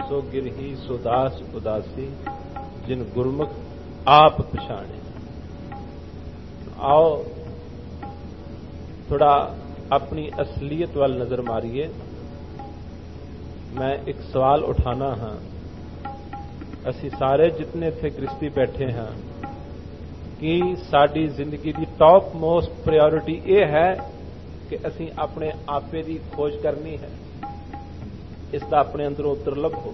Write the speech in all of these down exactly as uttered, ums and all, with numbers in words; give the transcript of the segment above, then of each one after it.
सो गिरही सो दास उदासी जिन गुरमुख आप पछाणे। आओ थोड़ा अपनी असलियत वाल नजर मारिए। मैं एक सवाल उठाना हाँ, असी सारे जितने थे गृहस्थी बैठे हैं कि साडी जिंदगी की टॉप मोस्ट प्रायोरिटी ये है कि असी अपने आपे की खोज करनी है। इसका अपने अंदरों उत्तर लभो,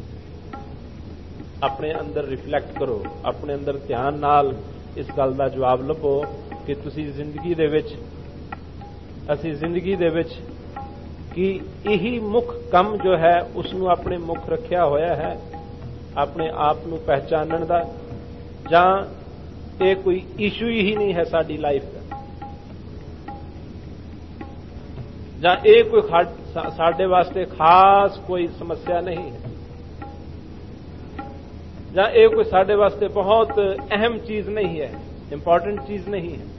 अपने अंदर रिफ्लैक्ट करो, अपने अंदर ध्यान नाल इस गल का जवाब लभो कि तुसी जिंदगी दे विच असी जिंदगी दे विच कि यही मुख कम जो है उसनूं अपने मुख रखिया होया है अपने आप नूं पहचानण दा, जां ये कोई इशू ही नहीं है साडी लाइफ का, जां ये कोई साडे वास्ते खास कोई समस्या नहीं है, जां ये कोई साडे वास्ते बहुत अहम चीज नहीं है, इंपॉर्टेंट चीज नहीं है।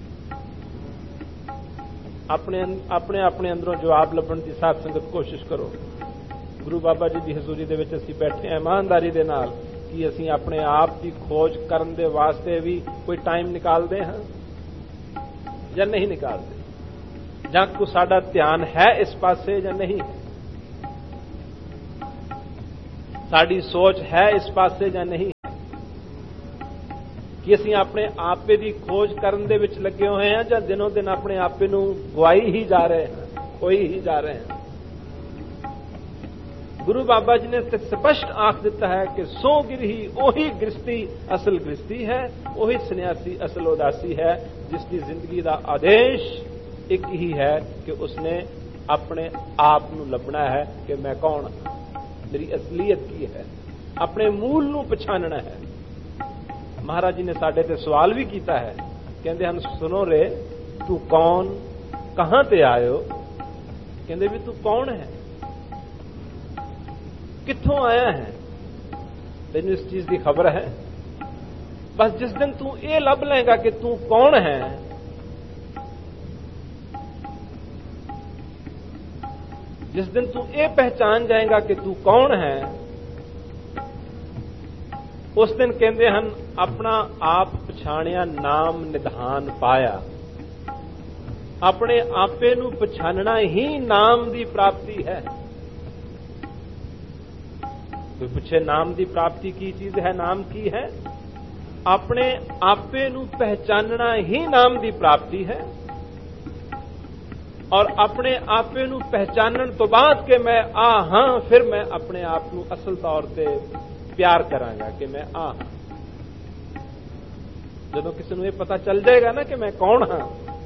अपने अपने अपने अंदरों जवाब लभण की साथ संगत कोशिश करो। गुरु बाबा जी की हजूरी दे विच असीं बैठे हैं ईमानदारी दे नाल कि असीं अपने आप की खोज करन दे वास्ते भी कोई टाइम निकालते हैं या नहीं निकालते, जां को साडा ध्यान है इस पासे या नहीं है, साडी सोच है इस पासे या नहीं है, कि असीं अपने आपे की खोज करन दे विच लगे हुए हैं या दिनों दिन अपने आपे नूं गवाई ही जा रहे हैं, खोई ही जा रहे हैं। गुरु बाबा जी ने स्पष्ट आख दिता है कि सो गिरही ओही गृहस्थी असल गृहस्थी है, ओही सन्यासी असल उदासी है, जिसकी जिंदगी का आदेश एक ही है कि उसने अपने आप नूं लभना है कि मैं कौन हां, मेरी असलियत की है, अपने मूल नूं पछानना है। महाराज जी ने साडे ते सवाल भी किया है, कहते हैं सुनो रे तू कौन, कहां ते आयो, कहते भी तू कौन है, कित्थों आया है, तेन इस चीज की खबर है। बस जिस दिन तू ये लभ लेगा कि तू कौन है, जिस दिन तू ये पहचान जाएगा कि तू कौन है, उस दिन कहते हैं अपना आप पछाणिया नाम निधान पाया। अपने आपे नूं पछानना ही नाम की प्राप्ति है। कोई पूछे नाम की प्राप्ति की चीज है, नाम की है, अपने आपे नूं पहचानना ही नाम की प्राप्ति है। और अपने आपे नूं पहचानण तो बाद के मैं आ हां, फिर मैं अपने आप नूं असल तौर पे प्यार करांगा कि मैं आ हां। जदों किसी नूं ये पता चल जाएगा ना कि मैं कौन हां,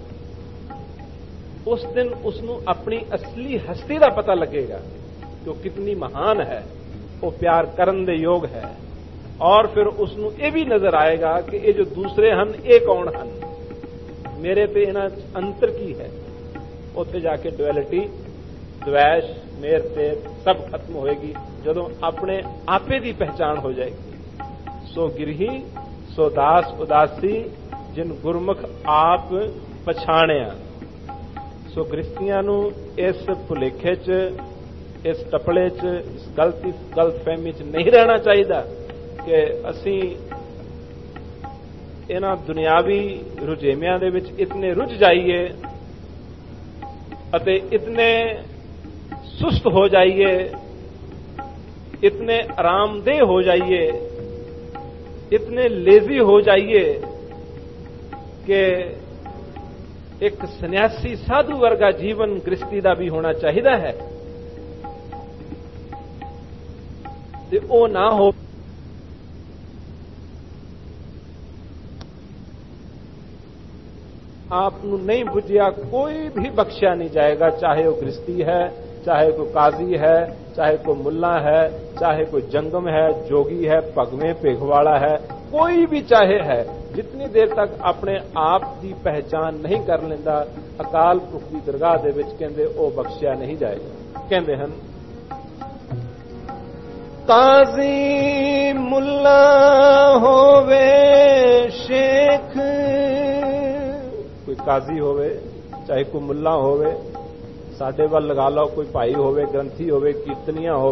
उस दिन उसनूं अपनी असली हस्ती का पता लगेगा कि वो कितनी महान है, वो प्यार करन दे योग है। और फिर उसनूं ये भी नजर आएगा कि ये जो दूसरे हन ये कौन हन, मेरे ते इन्हां अंतर की है। उत्थे जाके डुअलिटी, द्वैश, मेर तेर सब खत्म होएगी जदों अपने आपे की पहचान हो जाएगी। सो गिरही सो दास उदासी जिन गुरमुख आप पछाणिया। सो गृहस्थियां नूं इस भुलेखे च, इस टपड़े च, इस गलती गलतफहमी च नहीं रहना चाहिए कि असीं इन्हां दुनियावी रुझेवियां दे विच इतने रुझ जाइए अते इतने सुस्त हो जाइए, इतने आरामदेह हो जाइए, इतने लेजी हो जाइए कि एक सन्यासी साधु वर्गा जीवन गृहस्थी का भी होना चाहिए है, ते ओ ना हो। आप नहीं बुझिया कोई भी बख्शिया नहीं जाएगा, चाहे वो गृहस्थी है, चाहे कोई काजी है, चाहे कोई मुल्ला है, चाहे कोई जंगम है, जोगी है, पगवे पेघवाड़ा है, कोई भी चाहे है। जितनी देर तक अपने आप की पहचान नहीं कर लेंदा, अकाल पुरख की दरगाह दे विच कहंदे ओ बख्शिया नहीं जाएगा। कहंदे हन काजी मुल्ला होवे शेख, कोई काजी होवे चाहे कोई मुल्ला होवे, साडे वल लगा लो कोई भाई होवे, ग्रंथी होवे, कीर्तनिया होवे,